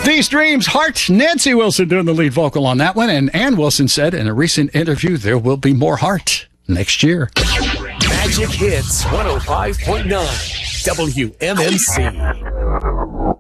These Dreams, Heart. Nancy Wilson doing the lead vocal on that one. And Ann Wilson said in a recent interview there will be more Heart next year. Magic Hits 105.9 WMMC.